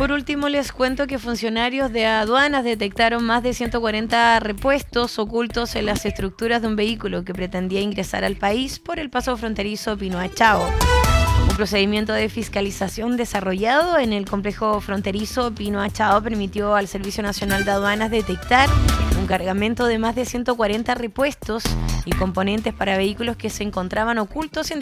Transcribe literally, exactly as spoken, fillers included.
Por último, les cuento que funcionarios de aduanas detectaron más de ciento cuarenta repuestos ocultos en las estructuras de un vehículo que pretendía ingresar al país por el paso fronterizo Pinoachao. Un procedimiento de fiscalización desarrollado en el complejo fronterizo Pinoachao permitió al Servicio Nacional de Aduanas detectar un cargamento de más de ciento cuarenta repuestos y componentes para vehículos que se encontraban ocultos en